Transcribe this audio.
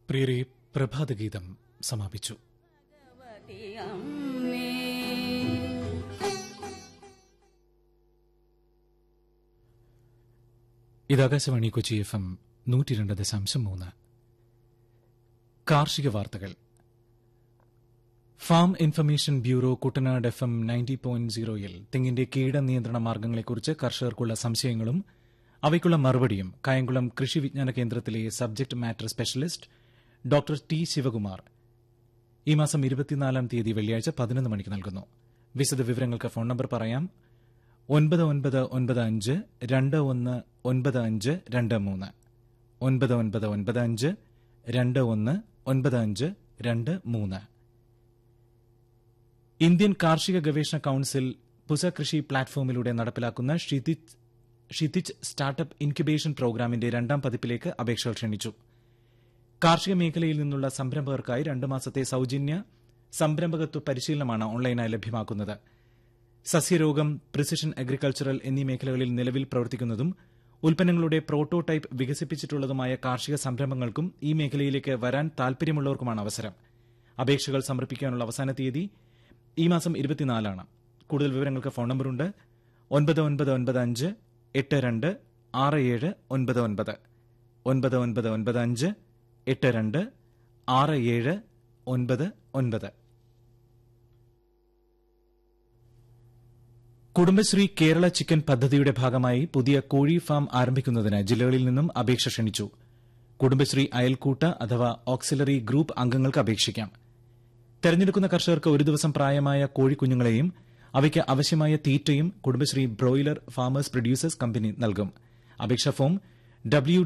പ്രിയരെ, പ്രഭാതഗീതം സമാപിച്ചു. ഇത് ആകാശവാണി കൊച്ചി FM 102.3. കാർഷിക വാർത്തകൾ. Farm information bureau Kuttanad FM 90.0-ൽ തെങ്ങിന്റെ കീടനിയന്ത്രണ മാർഗ്ഗങ്ങളെക്കുറിച്ച് കർഷകർക്കുള്ള സംശയങ്ങളും അവയ്ക്കുള്ള മറുപടിയും കായംകുളം കൃഷി വിജ്ഞാന കേന്ദ്രത്തിലെ subject matter specialist doctor T Shivakumar ഈ മാസം 24 വെള്ളിയാഴ്ച 11 മണിക്ക് നൽകുന്നു. വിശദ വിവരങ്ങൾക്ക് ഫോൺ നമ്പർ പറയാം: 9995219523 9995219523. ഇന്ത്യൻ കാർഷിക ഗവേഷണ കൌൺസിൽ പുസകൃഷി പ്ലാറ്റ്ഫോമിലൂടെ നടപ്പിലാക്കുന്ന ഷിതിജ് സ്റ്റാർട്ടപ്പ് ഇൻക്യുബേഷൻ പ്രോഗ്രാമിന്റെ 2ാം പതിപ്പിലേക്ക് അപേക്ഷകൾ ക്ഷണിച്ചു. കാർഷിക മേഖലയിൽ നിന്നുള്ള സംരംഭകർക്കായി 2 മാസത്തെ സൌജന്യ സംരംഭകത്വ പരിശീലനമാണ് ഓൺലൈനായി ലഭ്യമാക്കുന്നത്. സസ്യരോഗം, പ്രിസിഷൻ അഗ്രികൾച്ചറൽ എന്നീ മേഖലകളിൽ നിലവിൽ പ്രവർത്തിക്കുന്നതും ഉൽപ്പന്നങ്ങളുടെ പ്രോട്ടോടൈപ്പ് വികസിപ്പിച്ചിട്ടുള്ളതുമായ കാർഷിക സംരംഭങ്ങൾക്കും ഈ മേഖലയിലേക്ക് വരാൻ താൽപര്യമുള്ളവർക്കുമാണ് അവസരം. അപേക്ഷകൾ സമർപ്പിക്കാനുള്ള അവസാന തീയതി ഈ മാസം 24 കൂടുതൽ വിവരങ്ങൾക്ക് ഫോൺ നമ്പറുണ്ട്: 9995826799 9995826799. കുടുംബശ്രീ കേരള ചിക്കൻ പദ്ധതിയുടെ ഭാഗമായി പുതിയ കോഴി ഫാം ആരംഭിക്കുന്നതിന് ജില്ലകളിൽ നിന്നും അപേക്ഷ ക്ഷണിച്ചു. കുടുംബശ്രീ അയൽക്കൂട്ട അഥവാ ഓക്സിലറി ഗ്രൂപ്പ് അംഗങ്ങൾക്ക് അപേക്ഷിക്കാം. തെരഞ്ഞെടുക്കുന്ന കർഷകർക്ക് ഒരു ദിവസം പ്രായമായ കോഴിക്കുഞ്ഞുങ്ങളെയും അവയ്ക്ക് ആവശ്യമായ തീറ്റയും Kudumbashree broiler farmers producers company നൽകും. അപേക്ഷാ ഫോം